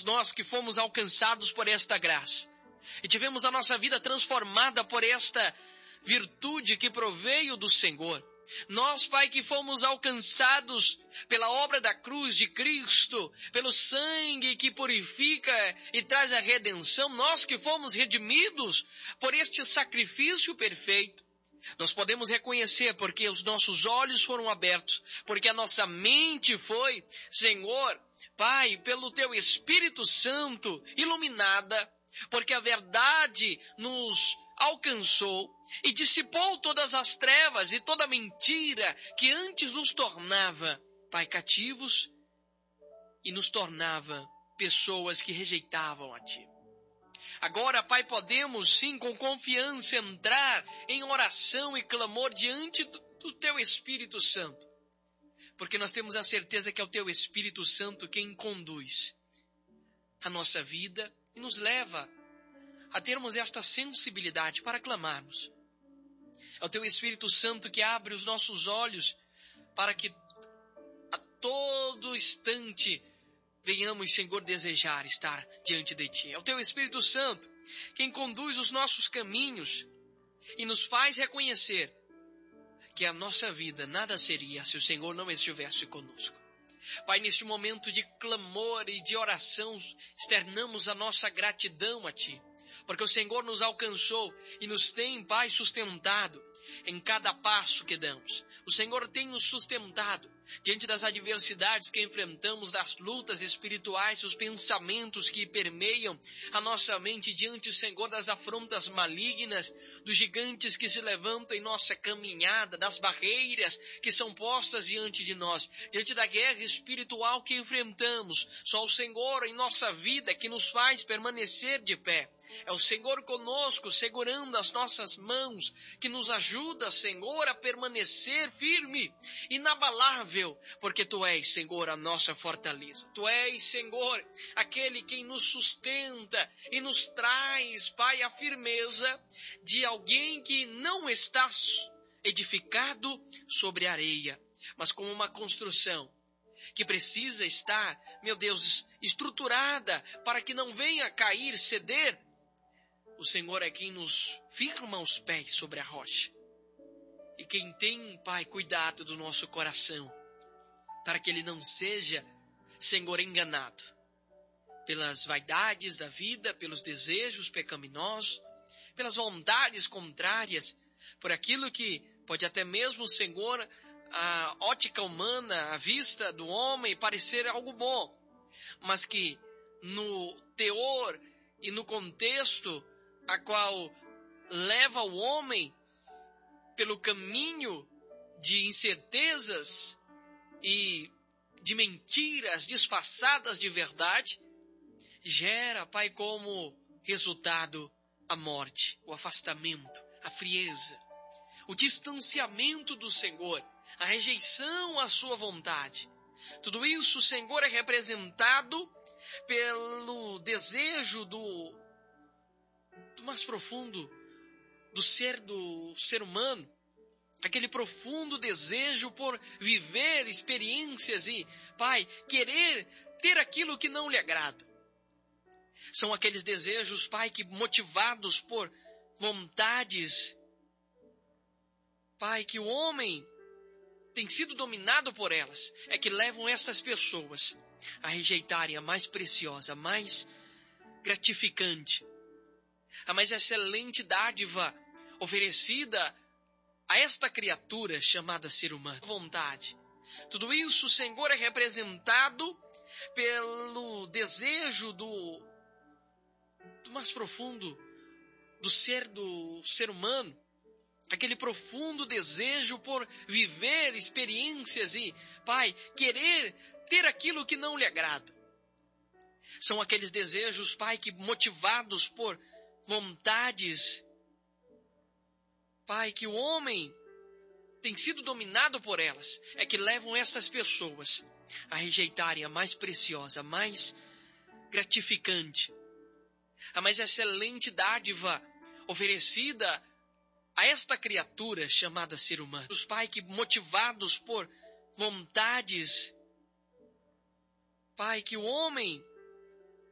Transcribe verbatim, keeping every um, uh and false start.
Mas nós que fomos alcançados por esta graça e tivemos a nossa vida transformada por esta virtude que proveio do Senhor, nós, Pai, que fomos alcançados pela obra da cruz de Cristo, pelo sangue que purifica e traz a redenção, nós que fomos redimidos por este sacrifício perfeito, nós podemos reconhecer porque os nossos olhos foram abertos, porque a nossa mente foi, Senhor, Pai, pelo Teu Espírito Santo iluminada, porque a verdade nos alcançou e dissipou todas as trevas e toda mentira que antes nos tornava, Pai, cativos e nos tornava pessoas que rejeitavam a Ti. Agora, Pai, podemos sim com confiança entrar em oração e clamor diante do, do Teu Espírito Santo, porque nós temos a certeza que é o Teu Espírito Santo quem conduz a nossa vida e nos leva a termos esta sensibilidade para clamarmos. É o Teu Espírito Santo que abre os nossos olhos para que a todo instante venhamos, Senhor, desejar estar diante de Ti. É o Teu Espírito Santo quem conduz os nossos caminhos e nos faz reconhecer que a nossa vida nada seria se o Senhor não estivesse conosco. Pai, neste momento de clamor e de oração, externamos a nossa gratidão a Ti, porque o Senhor nos alcançou e nos tem, Pai, sustentado em cada passo que damos. O Senhor tem nos sustentado diante das adversidades que enfrentamos, das lutas espirituais, dos pensamentos que permeiam a nossa mente diante, Senhor, das afrontas malignas, dos gigantes que se levantam em nossa caminhada, das barreiras que são postas diante de nós, diante da guerra espiritual que enfrentamos. Só o Senhor em nossa vida que nos faz permanecer de pé. É o Senhor conosco, segurando as nossas mãos, que nos ajuda, Senhor, a permanecer firme, inabalável, porque Tu és, Senhor, a nossa fortaleza. Tu és, Senhor, aquele quem nos sustenta e nos traz, Pai, a firmeza de alguém que não está edificado sobre areia, mas como uma construção que precisa estar, meu Deus, estruturada para que não venha cair, ceder. O Senhor é quem nos firma os pés sobre a rocha. E quem tem, Pai, cuidado do nosso coração, para que ele não seja, Senhor, enganado pelas vaidades da vida, pelos desejos pecaminosos, pelas vontades contrárias, por aquilo que pode até mesmo, Senhor, a ótica humana, a vista do homem parecer algo bom, mas que no teor e no contexto a qual leva o homem pelo caminho de incertezas e de mentiras disfarçadas de verdade, gera, Pai, como resultado a morte, o afastamento, a frieza, o distanciamento do Senhor, a rejeição à sua vontade. Tudo isso, Senhor, é representado pelo desejo do, do mais profundo do ser do ser humano, aquele profundo desejo por viver experiências e, Pai, querer ter aquilo que não lhe agrada. São aqueles desejos, Pai, que motivados por vontades, Pai, que o homem tem sido dominado por elas, é que levam estas pessoas a rejeitarem a mais preciosa, a mais gratificante, a mais excelente dádiva oferecida a esta criatura chamada ser humano. Vontade. Tudo isso, Senhor, é representado pelo desejo do, do mais profundo do ser do ser humano, aquele profundo desejo por viver experiências e, Pai, querer ter aquilo que não lhe agrada. São aqueles desejos, Pai, que motivados por vontades, Pai, que o homem tem sido dominado por elas, é que levam estas pessoas a rejeitarem a mais preciosa, a mais gratificante, a mais excelente dádiva oferecida a esta criatura chamada ser humano. Os Pai, que motivados por vontades, Pai, que o homem